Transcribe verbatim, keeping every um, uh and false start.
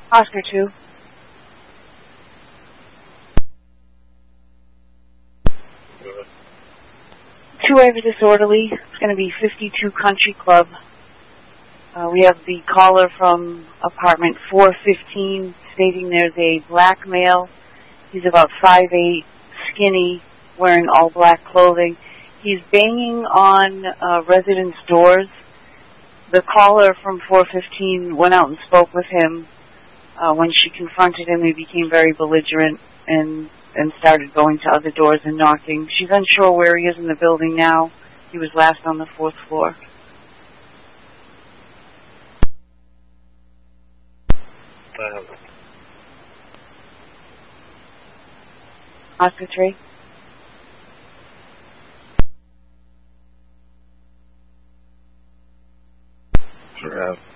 Oscar two. Two-way for disorderly. It's going to be fifty-two Country Club. Uh, we have the caller from apartment four fifteen stating there's a black male. He's about five eight, skinny, wearing all black clothing. He's banging on uh, residents' doors. The caller from four fifteen went out and spoke with him. Uh, when she confronted him, he became very belligerent and and started going to other doors and knocking. She's unsure where he is in the building now. He was last on the fourth floor. Uh, Oscar three. uh,